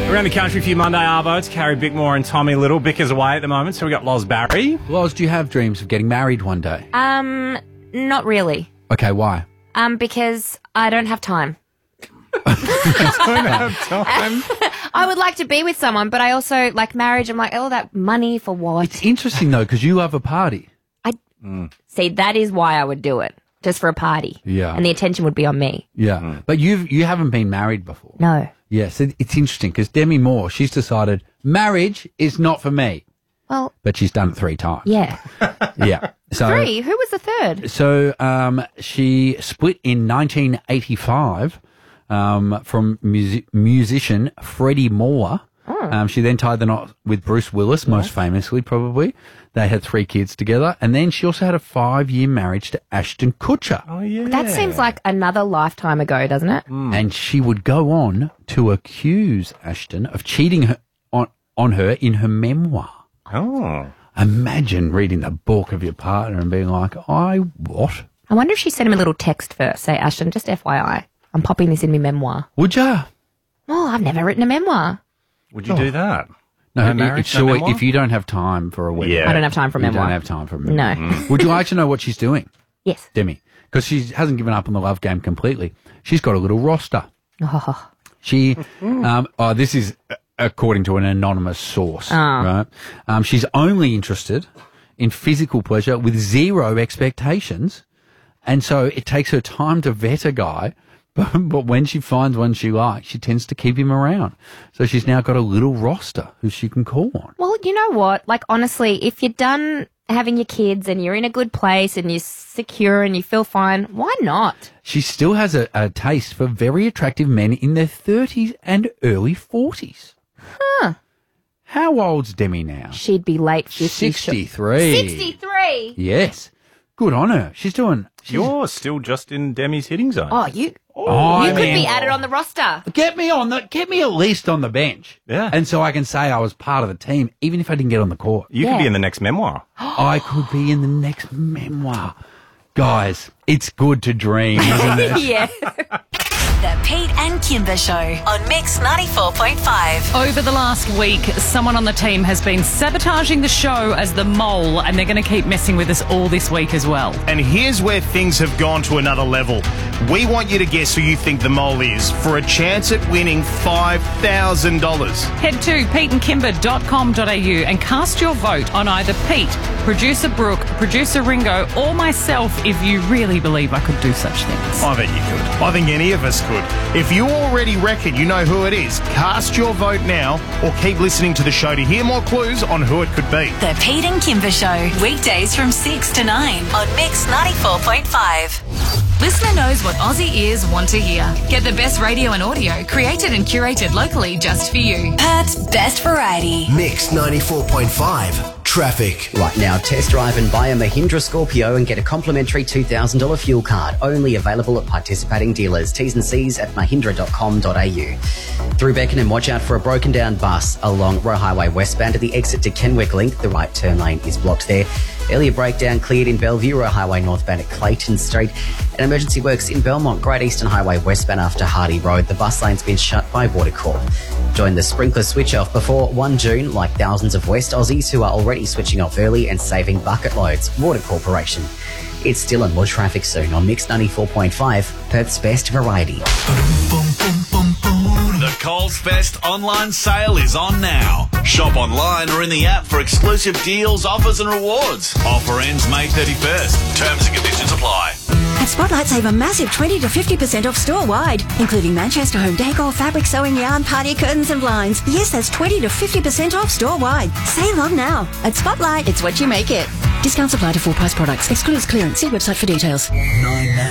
Around the country for your Monday Arvo, it's Carrie Bickmore and Tommy Little. Bicker's away at the moment, so we got Loz Barry. Loz, do you have dreams of getting married one day? Not really. Okay, why? Because I don't have time. Don't have time. I would like to be with someone, but I also like marriage. I'm like, oh, that money for what? It's interesting, though, because you love a party. See, that is why I would do it, just for a party. Yeah. And the attention would be on me. Yeah. But you haven't been married before. No. Yes, it's interesting because Demi Moore, she's decided marriage is not for me. Well, But she's done it 3 times. yeah. Yeah. So, 3? Who was the third? So she split in 1985 from musician Freddie Moore. She then tied the knot with Bruce Willis, most famously, probably. They had 3 kids together. And then she also had a 5-year marriage to Ashton Kutcher. Oh, yeah. That seems like another lifetime ago, doesn't it? And she would go on to accuse Ashton of cheating on her in her memoir. Oh. Imagine reading the book of your partner and being like, what? I wonder if she sent him a little text first. Say, Ashton, just FYI, I'm popping this in my memoir. Would ya? Oh, I've never written a memoir. Would you do that? No, marriage, sure, no memoir? if you don't have time for a wedding. Yeah. I don't have time for a You memoir. don't have time for a memoir. No. Would you like to know what she's doing, Yes. Demi? Because she hasn't given up on the love game completely. She's got a little roster. Oh. She, this is according to an anonymous source, right? She's only interested in physical pleasure with 0 expectations. And so it takes her time to vet a guy. But when she finds one she likes, she tends to keep him around. So she's now got a little roster who she can call on. Well, you know what? Like, honestly, if you're done having your kids and you're in a good place and you're secure and you feel fine, why not? She still has a taste for very attractive men in their 30s and early 40s. Huh. How old's Demi now? She'd be late 50s. 63. 63? Yes. Good on her. You're still just in Demi's hitting zone. Oh, you I could mean, be added on the roster. Get me at least on the bench. Yeah. And so I can say I was part of the team, even if I didn't get on the court. You could Yeah. be in the next memoir. I could be in the next memoir. Guys, it's good to dream, isn't it? Yeah. The Pete and Kimber Show on Mix 94.5. Over the last week, someone on the team has been sabotaging the show as the mole, and they're going to keep messing with us all this week as well. And here's where things have gone to another level. We want you to guess who you think the mole is for a chance at winning $5,000. Head to peteandkimber.com.au and cast your vote on either Pete, producer Brooke, producer Ringo, or myself if you really believe I could do such things. I bet you could. I think any of us could. If you already reckon you know who it is, cast your vote now or keep listening to the show to hear more clues on who it could be. The Pete and Kimber Show, weekdays from 6 to 9 on Mix 94.5. Listener knows what Aussie ears want to hear. Get the best radio and audio created and curated locally just for you. Perth's best variety. Mix 94.5. Traffic. Right now, test drive and buy a Mahindra Scorpio and get a complimentary $2,000 fuel card. Only available at participating dealers. T's and C's at mahindra.com.au. Through Beckenham, watch out for a broken down bus along Roe Highway westbound at the exit to Kenwick Link. The right turn lane is blocked there. Earlier breakdown cleared in Bellevue, Roe Highway northbound at Clayton Street. And emergency works in Belmont, Great Eastern Highway westbound after Hardy Road. The bus lane's been shut by Watercorp. Join the sprinkler switch off before 1 June, like thousands of West Aussies who are already switching off early and saving bucket loads. Water Corporation. It's still and more traffic soon on Mix 94.5, Perth's best variety. The Coles Fest online sale is on now. Shop online or in the app for exclusive deals, offers and rewards. Offer ends May 31st. Terms and conditions apply. At Spotlight, save a massive 20 to 50% off store-wide, including Manchester home decor, fabric, sewing yarn, party curtains and blinds. Yes, that's 20 to 50% off store-wide. Save on now. At Spotlight, it's what you make it. Discounts apply to full-price products. Excludes clearance. See website for details.